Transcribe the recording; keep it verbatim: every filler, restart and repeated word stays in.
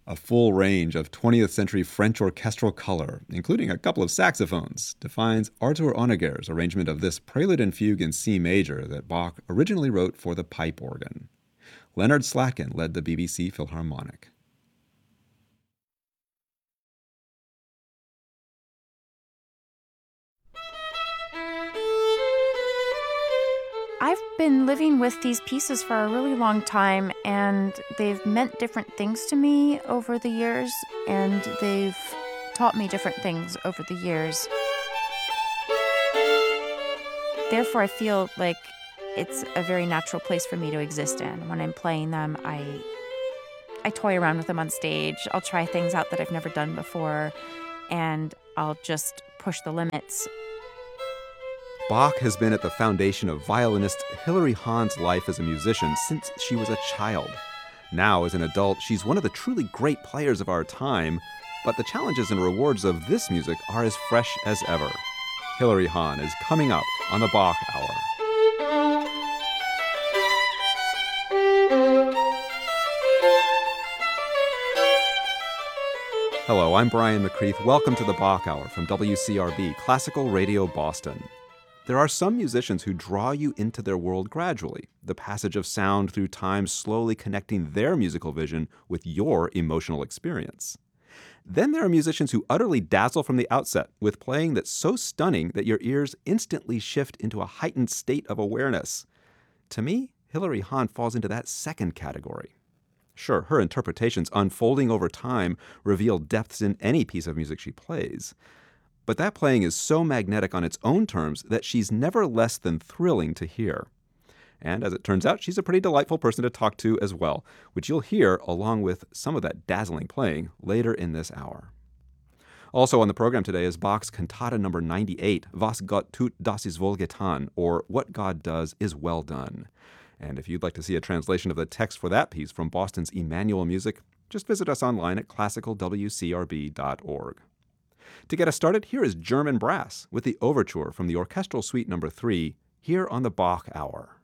A full range of twentieth century French orchestral color, including a couple of saxophones, defines Arthur Honegger's arrangement of this prelude and fugue in C major that Bach originally wrote for the pipe organ. Leonard Slatkin led the B B C Philharmonic. I've been living with these pieces for a really long time, and they've meant different things to me over the years, and they've taught me different things over the years. Therefore, I feel like it's a very natural place for me to exist in. When I'm playing them, I I toy around with them on stage. I'll try things out that I've never done before, and I'll just push the limits. Bach has been at the foundation of violinist Hilary Hahn's life as a musician since she was a child. Now, as an adult, she's one of the truly great players of our time, but the challenges and rewards of this music are as fresh as ever. Hilary Hahn is coming up on the Bach Hour. Hello, I'm Brian McCreath. Welcome to the Bach Hour from W C R B, Classical Radio Boston. There are some musicians who draw you into their world gradually, the passage of sound through time slowly connecting their musical vision with your emotional experience. Then there are musicians who utterly dazzle from the outset with playing that's so stunning that your ears instantly shift into a heightened state of awareness. To me, Hilary Hahn falls into that second category. Sure, her interpretations unfolding over time reveal depths in any piece of music she plays. But that playing is so magnetic on its own terms that she's never less than thrilling to hear. And as it turns out, she's a pretty delightful person to talk to as well, which you'll hear along with some of that dazzling playing later in this hour. Also on the program today is Bach's Cantata number ninety-eight, Was Gott tut, das ist wohl getan, or What God Does is Well Done. And if you'd like to see a translation of the text for that piece from Boston's Emmanuel Music, just visit us online at classical w c r b dot org. To get us started, here is German Brass with the overture from the Orchestral Suite number three, here on the Bach Hour.